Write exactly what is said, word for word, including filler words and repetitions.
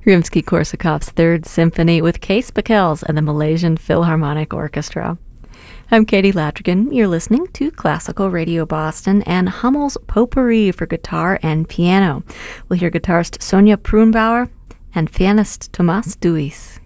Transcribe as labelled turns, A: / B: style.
A: Rimsky-Korsakov's Third Symphony with Cees Bakkels and the Malaysian Philharmonic Orchestra. I'm Katie Latrigan. You're listening to Classical Radio Boston and Hummel's Potpourri for guitar and piano. We'll hear guitarist Sonja Pruenbauer and pianist Tomas Duis.